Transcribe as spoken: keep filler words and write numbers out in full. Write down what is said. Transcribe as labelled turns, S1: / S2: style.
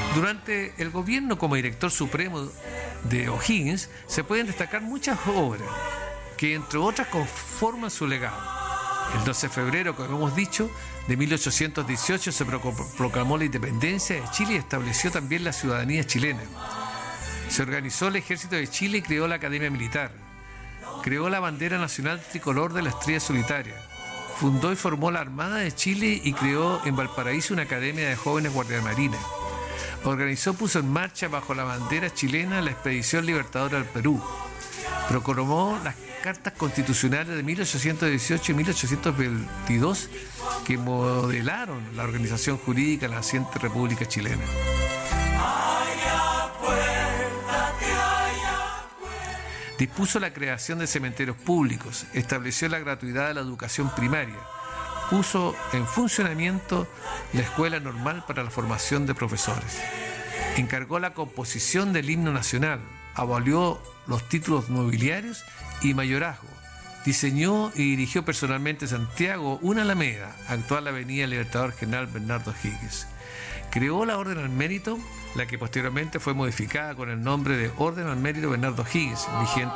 S1: Durante el gobierno como director supremo de O'Higgins se pueden destacar muchas obras que, entre otras, conforman su legado. El doce de febrero, como hemos dicho, de mil ochocientos dieciocho se proclamó la independencia de Chile y estableció también la ciudadanía chilena. Se organizó el Ejército de Chile y creó la Academia Militar. Creó la bandera nacional tricolor de la estrella solitaria. Fundó y formó la Armada de Chile y creó en Valparaíso una academia de jóvenes guardiamarina. Organizó, puso en marcha bajo la bandera chilena la Expedición Libertadora al Perú. Proclamó las cartas constitucionales de mil ochocientos dieciocho y mil ochocientos veintidós que modelaron la organización jurídica de la naciente República Chilena. Dispuso la creación de cementerios públicos, estableció la gratuidad de la educación primaria, puso en funcionamiento la Escuela Normal para la formación de profesores, encargó la composición del himno nacional, abolió los títulos nobiliarios y mayorazgo, diseñó y dirigió personalmente en Santiago una alameda, actual Avenida Libertador General Bernardo O'Higgins. Creó la Orden al Mérito, la que posteriormente fue modificada con el nombre de Orden al Mérito Bernardo O'Higgins, vigente